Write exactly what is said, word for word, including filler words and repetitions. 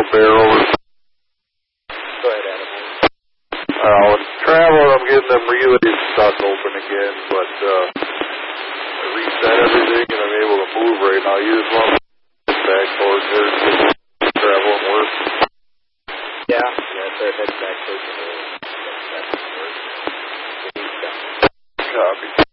little bear over. Go ahead, Adam. Uh, with travel, I'm getting them relays stuck open again, but uh, I reset everything and I'm able to move right now. You just want to get back towards there and travel and work. Yeah, yeah, so I head back towards the that's work. Copy.